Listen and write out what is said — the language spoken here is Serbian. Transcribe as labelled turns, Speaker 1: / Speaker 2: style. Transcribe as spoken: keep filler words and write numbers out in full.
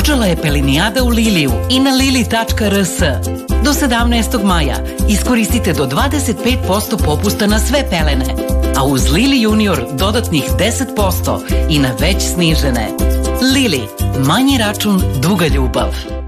Speaker 1: Počela je pelinijada u Liliju i na lili tačka r s. Do sedamnaestog maja iskoristite do dvadeset pet posto popusta na sve pelene, a uz Lili Junior dodatnih deset posto i na već snižene. Lili, manji račun, duga ljubav.